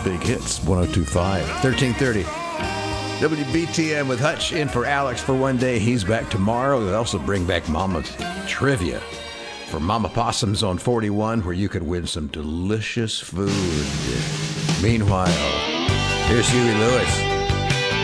Big Hits, 102.5. 1330. WBTM with Hutch in for Alex for one day. He's back tomorrow. We'll also bring back Mama's Trivia for Mama Possums on 41, where you could win some delicious food. Meanwhile, here's Huey Lewis.